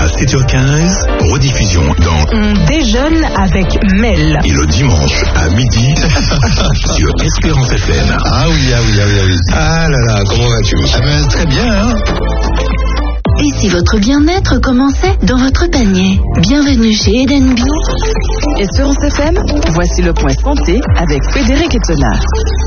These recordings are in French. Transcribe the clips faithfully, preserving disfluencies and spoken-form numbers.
sept heures quinze, rediffusion dans On déjeune avec Mel. Et le dimanche à midi sur Espérance F M. Ah oui, ah oui, ah oui, ah oui. Ah là là, comment vas-tu? Ah ben, très bien, hein. Et si votre bien-être commençait dans votre panier? Bienvenue chez Eden Bio. Espérance F M, voici le point santé avec Frédéric Ettenard.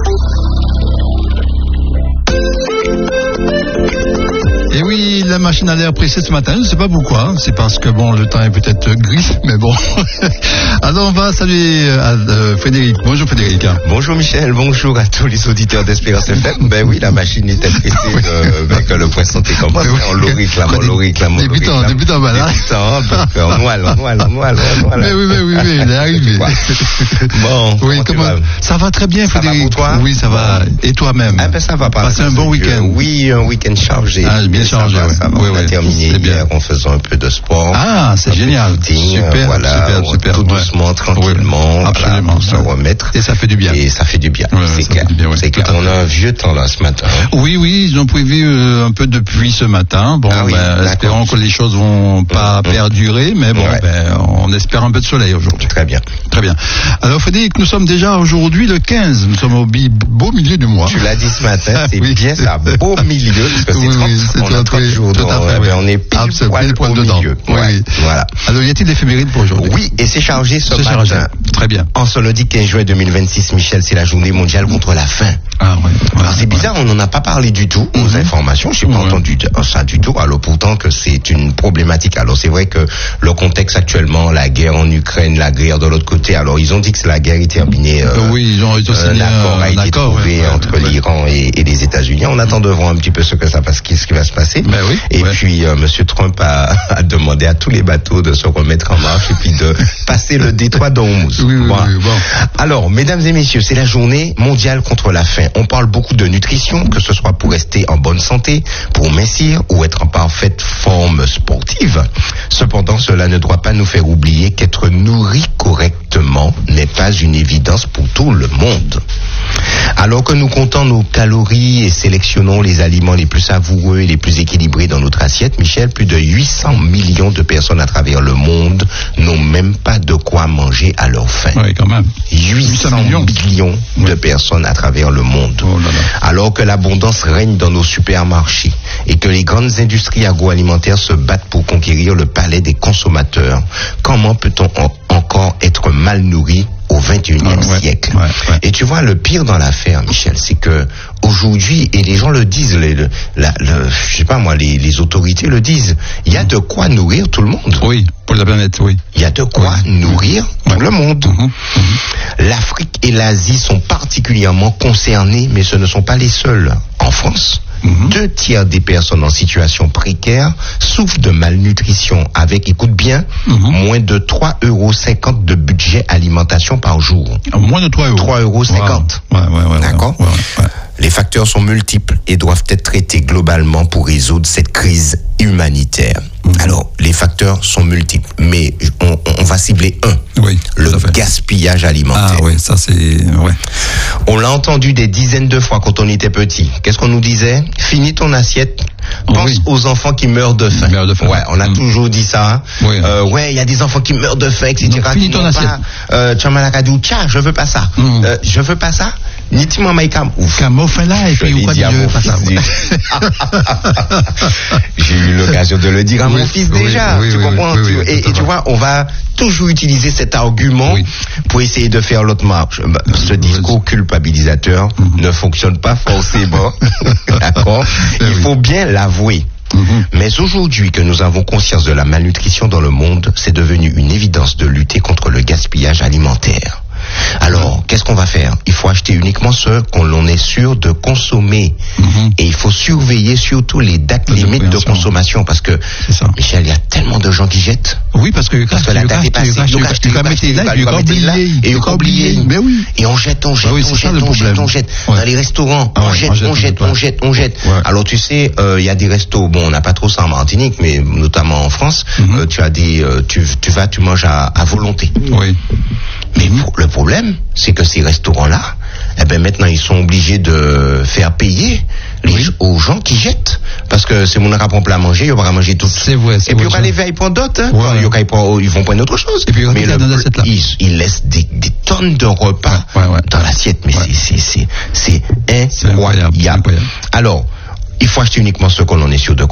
Et oui, la machine à l'air pressée ce matin, je ne sais pas pourquoi, c'est parce que bon, le temps est peut-être gris, mais bon. Alors on va saluer euh, Frédéric. Bonjour Frédéric. Bonjour Michel, bonjour à tous les auditeurs d'Espérance F M. Ben oui, la machine était pressée de, ben, que le point santé commence. Oui. On le réclame, on le réclame, on le Débutant, réclame. débutant malade. Débutant, donc on noile, on noile, on noile, on noile. Mais oui, mais oui, mais il est arrivé. Bon, Oui, comment tu comment... vas? Ça va très bien Ça va Frédéric. pour toi? Oui, ça va. Et toi-même? Ah ben ça va pas. Passer un bon week-end. Oui, un week-end chargé. Ah, bien chargé, ça va, ouais. ça va. Oui, On a oui. terminé C'est bien. hier en faisant un peu de sport. Ah, c'est Un peu de génial. footing, Super, voilà, super, super. tout Ouais. doucement, tranquillement, Oui, absolument. voilà, pour se remettre. Et ça fait du bien. Et ça fait du bien. Ouais, c'est ça clair. fait du bien, ouais. C'est Tout clair. à On fait. a un vieux temps là ce matin. Oui, oui, ils ont prévu euh, un peu de pluie ce matin. Bon, Ah oui, ben, d'accord. espérons que les choses vont pas Mmh. perdurer, mais bon, Ouais. ben, on espère un peu de soleil aujourd'hui. Très bien. Très bien. Alors, Frédéric, nous sommes déjà aujourd'hui le quinze. Nous sommes au bi- beau milieu du mois. Tu l'as dit ce matin, Ah, c'est oui. bien ça, beau milieu, parce que c'est Oui, trente, oui, c'est on a tout à trente fait, jours, tout à donc, fait, eh oui. ben, on est pile Absolument, poil pile poil au dedans. milieu. Oui, Ouais, oui. voilà. Alors, y a-t-il des éphémérides pour aujourd'hui? Oui, et c'est chargé ce C'est matin. chargé. Très bien. En ce lundi quinze juin deux mille vingt-six, Michel, c'est la journée mondiale contre la faim. Ah, ouais. Alors c'est bizarre, on n'en a pas parlé du tout aux Mhm. informations, je n'ai pas Ouais. entendu de- ça du tout, alors pourtant que c'est une problématique. Alors c'est vrai que le contexte actuellement, la guerre en Ukraine, la guerre de l'autre côté, alors ils ont dit que la guerre est terminée, euh, Euh, oui, ils ont, ils ont un signé accord a un été accord, trouvé ouais, entre ouais, l'Iran et, et les États-Unis. On attend de voir un petit peu ce que ça passe, ce qui va se passer. Ben oui, et ouais. puis euh, Monsieur Trump a, a demandé à tous les bateaux de se remettre en marche et puis de passer le détroit d'Ormuz. Oui, oui, Voilà. oui, bon. Alors, mesdames et messieurs, c'est la journée mondiale contre la faim. On parle beaucoup de nutrition, que ce soit pour rester en bonne santé, pour mincir ou être en parfaite forme sportive. Cependant, cela ne doit pas nous faire oublier qu'être nourri correctement n'est pas une évidence pour tout le monde. Alors que nous comptons nos calories et sélectionnons les aliments les plus savoureux et les plus équilibrés dans notre assiette, Michel, plus de huit cents millions de personnes à travers le monde n'ont même pas de quoi manger à leur faim. Oui, quand même. huit cents millions de Oui. personnes à travers le monde. Oh là là. Alors que l'abondance règne dans nos supermarchés et que les grandes industries agroalimentaires se battent pour conquérir le palais des consommateurs, comment peut-on en- encore être mal nourri au vingt et unième Ah, ouais, siècle? ouais, ouais. Et tu vois, le pire dans l'affaire, Michel, c'est que aujourd'hui, et les gens le disent, les, le, la, le, je sais pas moi, les, les autorités le disent, il y a de quoi nourrir tout le monde. Oui, pour la planète, oui. Il y a de quoi Oui. nourrir tout Ouais. le monde. Mhm, mhm. L'Afrique et l'Asie sont particulièrement concernées, mais ce ne sont pas les seuls. En France, Mhm. deux tiers des personnes en situation précaire souffrent de malnutrition avec, écoute bien, Mhm. moins de trois euros cinquante de budget alimentation par jour. À moins de trois euros. trois euros cinquante. Wow. Ouais, ouais, ouais. D'accord. Ouais, ouais, ouais. Les facteurs sont multiples et doivent être traités globalement pour résoudre cette crise humanitaire. Mhm. Alors, les facteurs sont multiples, mais on, on va cibler un, Oui, le tout à fait. gaspillage alimentaire. Ah oui, ça c'est... Ouais. On l'a entendu des dizaines de fois quand on était petit. Qu'est-ce qu'on nous disait? Finis ton assiette. Oh, Pense oui. aux enfants qui meurent de faim. Meurent de faim. Ouais, on a Mm. toujours dit ça. Hein. Oui. Euh, ouais, il y a des enfants qui meurent de faim, et cetera. Donc, finis ton Qui n'ont assiette. pas, Euh, Tchamalakadou, tcha, je veux pas ça. Mm. Euh, je veux pas ça. Nitima Maïkam. Ouf. Camofin là, et Je puis l'ai ou quoi dit à Dieu, mon pas ça. fils. Ouais. J'ai eu l'occasion de le dire à Oui, mon fils oui, déjà. oui, tu oui, comprends? oui, Tu- oui, et, tout à et tu fait. vois, on va toujours utiliser cet argument Oui. pour essayer de faire l'autre marche. Bah, Ce Oui. discours culpabilisateur Mhm. ne fonctionne pas forcément. D'accord? Eh Il oui. faut bien l'avouer. Mhm. Mais aujourd'hui que nous avons conscience de la malnutrition dans le monde, c'est devenu une évidence de lutter contre le gaspillage alimentaire. Alors, qu'est-ce qu'on va faire? Il faut acheter uniquement ce qu'on l'on est sûr de consommer. Mhm. Et il faut surveiller surtout les dates Les limites de appréhensions. consommation. Parce que, C'est ça. Michel, il y a tellement de gens qui jettent. Oui, parce que Parce que la date est passée. tu Donc, acheter, vas mettre là, tu vas oublier. et Tu tu vas vas oublier. Mais oui. Et on jette, on jette, Ah oui, on c'est ça, jette, le on jette, problème. on jette. Ouais. Dans les restaurants, Ah on ouais, jette, on jette, on jette, ouais. on jette, on jette. Ouais. Alors tu sais, euh, il y a des restos, bon, on n'a pas trop ça en Martinique, mais notamment en France, Mhm. euh, tu as des, euh, tu, tu vas, tu manges à, à volonté. Oui. Mais Mhm. pour- le problème, c'est que ces restaurants-là eh ben maintenant ils sont obligés de faire payer les, oui. aux gens qui jettent. Parce que c'est mon rapport plat à manger, ils vont pas manger tout. C'est vrai, c'est Et puis vrai, on va les veiller pour d'autres, hein. Ouais, Ils, ouais. ils vont prendre autre chose. Et puis mais le, dans l'assiette là. Ils, ils laissent des, des tonnes de repas ouais, ouais, ouais. dans l'assiette, mais ouais. c'est, c'est, c'est, c'est incroyable. incroyable. Alors, il faut acheter uniquement ce qu'on en est sûr de